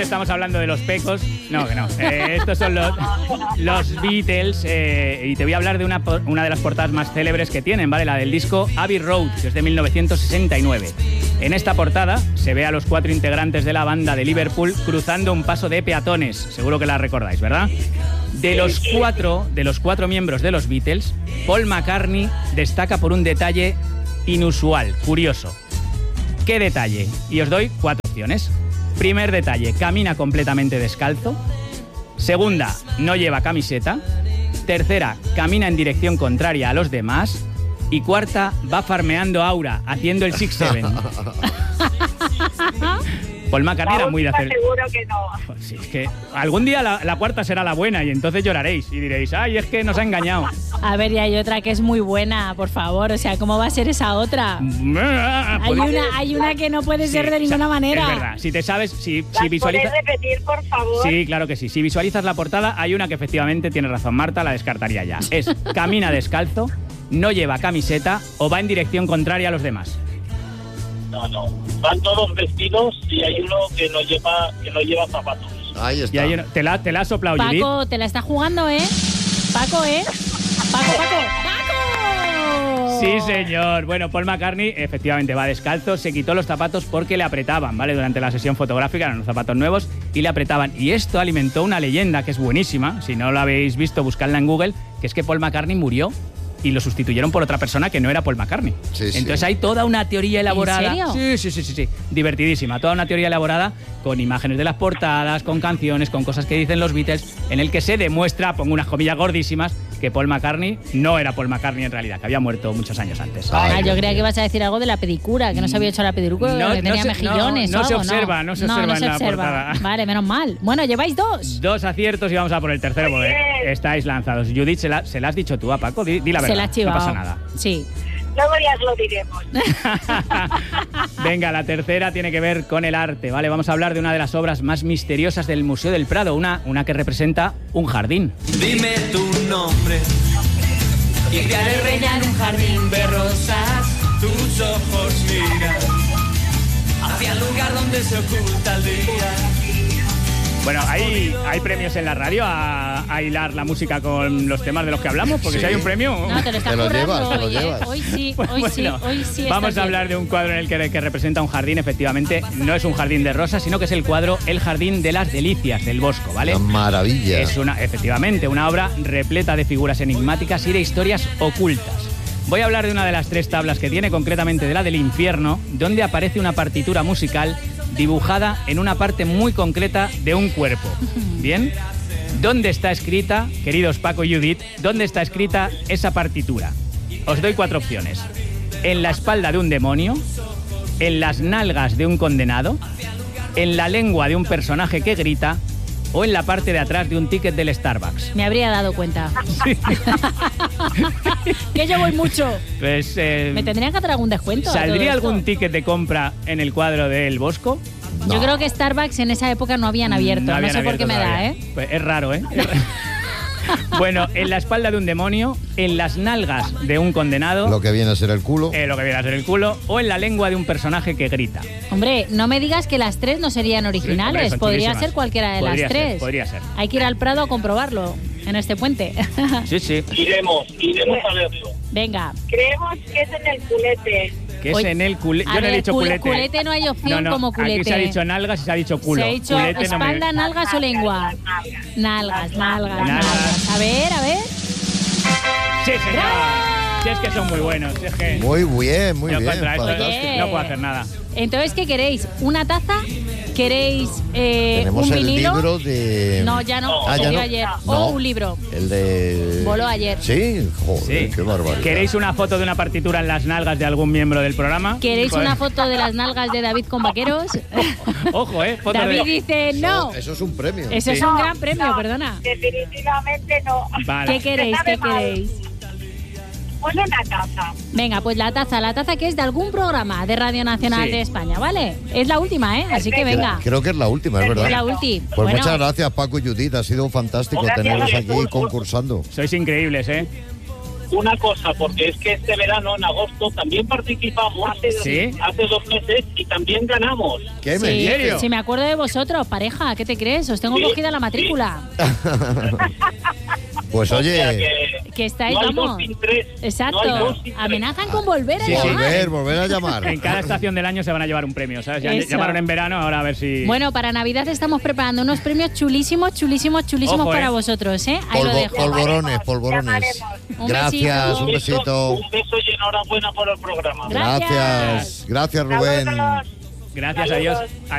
Estamos hablando de los pecos. No, que no. Estos son los Beatles. Y te voy a hablar de una de las portadas más célebres que tienen, ¿vale? La del disco Abbey Road, que es de 1969. En esta portada se ve a los 4 integrantes de la banda de Liverpool cruzando un paso de peatones. Seguro que la recordáis, ¿verdad? De los cuatro miembros de los Beatles, Paul McCartney destaca por un detalle inusual, curioso. ¿Qué detalle? Y os doy 4 opciones. Primer detalle, camina completamente descalzo. Segunda, no lleva camiseta. Tercera, camina en dirección contraria a los demás. Y cuarta, va farmeando aura, haciendo el 6-7. Paul McCartney era muy de hacer... Seguro que no. Sí, es que algún día la cuarta será la buena y entonces lloraréis y diréis, ay, es que nos ha engañado. A ver, y hay otra que es muy buena, por favor. O sea, ¿cómo va a ser esa otra? Hay una que no puede ser de ninguna manera. Es verdad. Si te sabes, si visualizas... ¿Puedes repetir, por favor? Sí, claro que sí. Si visualizas la portada, hay una que efectivamente tiene razón Marta, la descartaría ya. Es camina descalzo, no lleva camiseta o va en dirección contraria a los demás. No. Van todos vestidos y hay uno que no lleva zapatos. Ahí está. Y hay uno, te la has soplado, Judith. Paco, te la está jugando, ¿eh? Paco, ¿eh? Paco. Sí, señor. Bueno, Paul McCartney efectivamente va descalzo, se quitó los zapatos porque le apretaban, ¿vale? Durante la sesión fotográfica eran unos zapatos nuevos y le apretaban. Y esto alimentó una leyenda que es buenísima. Si no lo habéis visto, buscadla en Google, que es que Paul McCartney murió y lo sustituyeron por otra persona que no era Paul McCartney. Sí, Entonces hay toda una teoría elaborada. ¿En serio? Sí. Divertidísima. Toda una teoría elaborada con imágenes de las portadas, con canciones, con cosas que dicen los Beatles, en el que se demuestra, pongo unas comillas gordísimas, que Paul McCartney no era Paul McCartney en realidad, que había muerto muchos años antes. Yo creía que ibas a decir algo de la pedicura, que no se había hecho la pedicura, que tenía mejillones. No se algo, observa, no se observa en la portada. Vale, menos mal. Bueno, lleváis 2. 2 aciertos y vamos a por el tercero, porque estáis lanzados. Judith, ¿se la has dicho tú a Paco? Di la verdad. Se la has chivado. No pasa nada. Sí. Luego ya os lo diremos. Venga, la tercera tiene que ver con el arte, ¿vale? Vamos a hablar de una de las obras más misteriosas del Museo del Prado, una que representa un jardín. Dime tu nombre y te haré reina en un jardín de rosas. Tus ojos miran hacia el lugar donde se oculta el día. Bueno, hay premios en la radio a hilar la música con los temas de los que hablamos, porque si hay un premio... No, te lo estás currando hoy, llevas. Hoy sí. Vamos a hablar de un cuadro en el que representa un jardín. Efectivamente, no es un jardín de rosas, sino que es el cuadro El Jardín de las Delicias del Bosco, ¿vale? Una maravilla. Es efectivamente una obra repleta de figuras enigmáticas y de historias ocultas. Voy a hablar de una de las 3 tablas que tiene, concretamente de la del infierno, donde aparece una partitura musical dibujada en una parte muy concreta de un cuerpo. ¿Bien? ¿Dónde está escrita, queridos Paco y Judith, dónde está escrita esa partitura? Os doy 4 opciones. En la espalda de un demonio, en las nalgas de un condenado, en la lengua de un personaje que grita o en la parte de atrás de un ticket del Starbucks. Me habría dado cuenta. Sí. Que yo voy mucho. Pues, ¿me tendrían que hacer algún descuento? ¿Saldría algún ticket de compra en el cuadro del Bosco? No. Yo creo que Starbucks en esa época no habían abierto. No sé por qué me da, ¿eh? Pues es raro, ¿eh? Bueno, en la espalda de un demonio, en las nalgas de un condenado... Lo que viene a ser el culo. Lo que viene a ser el culo. O en la lengua de un personaje que grita. Hombre, no me digas que las 3 no serían originales. Hombre, podría ser cualquiera de las 3. Podría ser. Hay que ir al Prado a comprobarlo en este puente. Sí. Iremos a verlo. Venga. Creemos que es en el culete. Que es en el culete. Yo no he dicho culete. Culete no hay opción como culete. Aquí se ha dicho nalgas y se ha dicho culo. Se ha dicho culete espalda, nalgas o lengua. Nalgas. A ver. Sí, señor. Si es que son muy buenos. Si es que muy bien. No puedo hacer nada. Entonces, ¿qué queréis? ¿Una taza? ¿Queréis tenemos un el vinilo? Libro de... No, ya no. ya no. Ayer. No. O un libro. El de... Voló ayer. Sí, joder, sí. Qué barbaridad. ¿Queréis una foto de una partitura en las nalgas de algún miembro del programa? ¿Queréis una foto de las nalgas de David con vaqueros? Ojo, foto David dice no. Eso es un premio. Eso es un gran premio, perdona. Definitivamente no. Vale. ¿Qué queréis? Pues una taza. Venga, pues la taza que es de algún programa de Radio Nacional de España, ¿vale? Es la última, ¿eh? Así que venga. Creo que es la última, es verdad. Es la última. Pues muchas gracias, Paco y Judith. Ha sido fantástico tenerlos aquí concursando. Sois increíbles, ¿eh? una cosa, porque es que este verano, en agosto, también participamos ¿Sí? hace 2 meses y también ganamos. ¿Qué me Sí, dices? sí, me acuerdo de vosotros, pareja. ¿Qué te crees? Os tengo Sí, cogida la matrícula. Pues O sea oye, Que estáis, no hay vamos. 2 sin 3. Exacto. No hay 2 sin 3. Amenazan con volver a Sí, llamar. volver a llamar. En cada estación del año se van a llevar un premio, ¿sabes? Ya Eso. llamaron en verano, ahora a ver si... Bueno, para Navidad estamos preparando unos premios chulísimos Ojo, para ¿eh? vosotros, ¿eh? Ahí lo dejo. Polvorones. Llamaremos. Un Gracias, besito. un besito. Un beso y enhorabuena por el programa. Gracias. Gracias, Rubén. Saludos. Gracias a Dios.